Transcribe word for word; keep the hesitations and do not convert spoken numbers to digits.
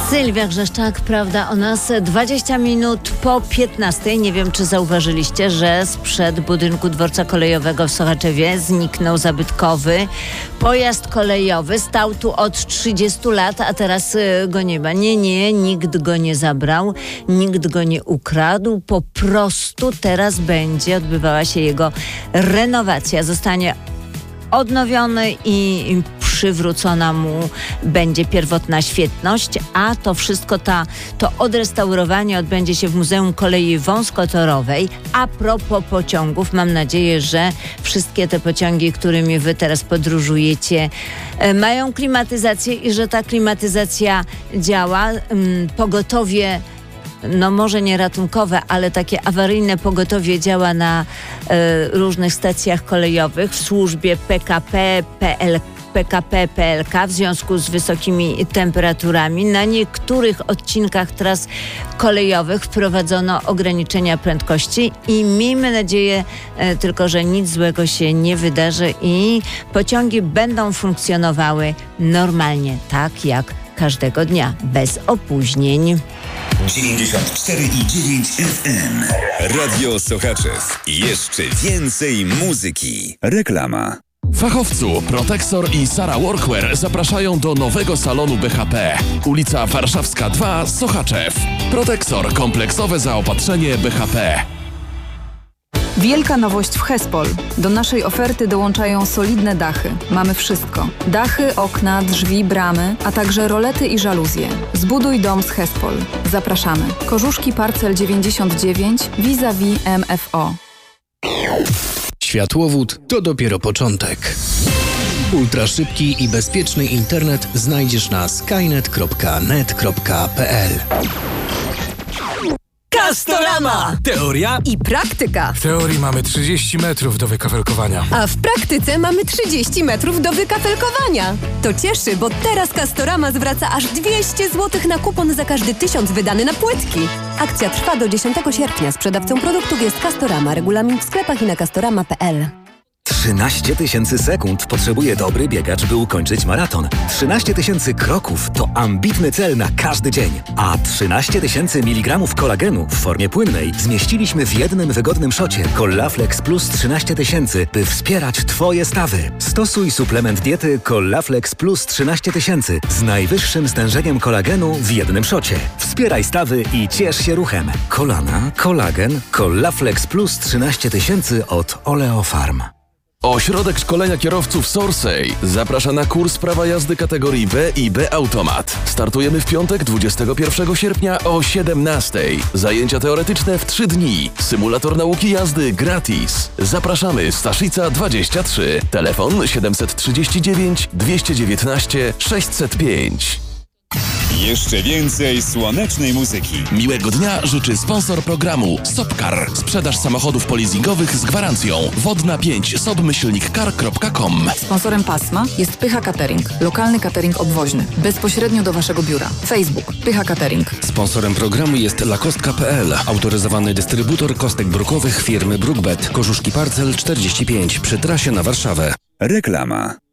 Sylwia Grzeszczak, prawda o nas, dwadzieścia minut po piętnastej. Nie wiem, czy zauważyliście, że sprzed budynku dworca kolejowego w Sochaczewie zniknął zabytkowy pojazd kolejowy. Stał tu od trzydziestu lat, a teraz go nie ma. Nie, nie, nikt go nie zabrał, nikt go nie ukradł. Po prostu teraz będzie odbywała się jego renowacja. Zostanie odnowiony i przywrócona mu będzie pierwotna świetność, a to wszystko, ta, to odrestaurowanie odbędzie się w Muzeum Kolei Wąskotorowej. A propos pociągów, mam nadzieję, że wszystkie te pociągi, którymi wy teraz podróżujecie, e, mają klimatyzację i że ta klimatyzacja działa. Ym, pogotowie, no może nie ratunkowe, ale takie awaryjne pogotowie działa na e, różnych stacjach kolejowych w służbie P K P, P L K, P K P, P L K w związku z wysokimi temperaturami. Na niektórych odcinkach tras kolejowych wprowadzono ograniczenia prędkości i miejmy nadzieję e, tylko, że nic złego się nie wydarzy i pociągi będą funkcjonowały normalnie, tak jak każdego dnia, bez opóźnień. dziewięćdziesiąt cztery i dziewięć F M. Radio Sochaczew. Jeszcze więcej muzyki. Reklama. Fachowcu Protexor i Sara Workwear zapraszają do nowego salonu B H P. Ulica Warszawska dwa, Sochaczew. Protexor, kompleksowe zaopatrzenie B H P. Wielka nowość w Hespol. Do naszej oferty dołączają solidne dachy. Mamy wszystko. Dachy, okna, drzwi, bramy, a także rolety i żaluzje. Zbuduj dom z Hespol. Zapraszamy. Korzuszki Parcel dziewięćdziesiąt dziewięć vis-a-vis M F O. Światłowód to dopiero początek. Ultraszybki i bezpieczny internet znajdziesz na skynet kropka net kropka p l. Castorama! Teoria i praktyka. W teorii mamy trzydzieści metrów do wykafelkowania. A w praktyce mamy trzydzieści metrów do wykafelkowania. To cieszy, bo teraz Castorama zwraca aż dwieście złotych na kupon za każdy tysiąc wydany na płytki. Akcja trwa do dziesiątego sierpnia. Sprzedawcą produktów jest Castorama. Regulamin w sklepach i na castorama kropka p l. trzynaście tysięcy sekund potrzebuje dobry biegacz, by ukończyć maraton. trzynaście tysięcy kroków to ambitny cel na każdy dzień. A trzynaście tysięcy miligramów kolagenu w formie płynnej zmieściliśmy w jednym wygodnym szocie. Collaflex Plus trzynaście tysięcy, by wspierać Twoje stawy. Stosuj suplement diety Collaflex Plus trzynaście tysięcy z najwyższym stężeniem kolagenu w jednym szocie. Wspieraj stawy i ciesz się ruchem. Kolana, kolagen, Collaflex Plus trzynaście tysięcy od Oleofarm. Ośrodek Szkolenia Kierowców Sorsej zaprasza na kurs prawa jazdy kategorii B i B Automat. Startujemy w piątek, dwudziestego pierwszego sierpnia o siedemnastej. Zajęcia teoretyczne w trzy dni. Symulator nauki jazdy gratis. Zapraszamy, Staszica dwadzieścia trzy. Telefon siedem trzydzieści dziewięć dwieście dziewiętnaście sześćset pięć. Jeszcze więcej słonecznej muzyki. Miłego dnia życzy sponsor programu Sopcar. Sprzedaż samochodów polizingowych z gwarancją. Wodna pięć sobmyślnik car kropka com. Sponsorem pasma jest Pycha Catering. Lokalny catering obwoźny. Bezpośrednio do Waszego biura. Facebook Pycha Catering. Sponsorem programu jest lakostka kropka p l. Autoryzowany dystrybutor kostek brukowych firmy Brookbet. Korzuszki Parcel czterdzieści pięć przy trasie na Warszawę. Reklama.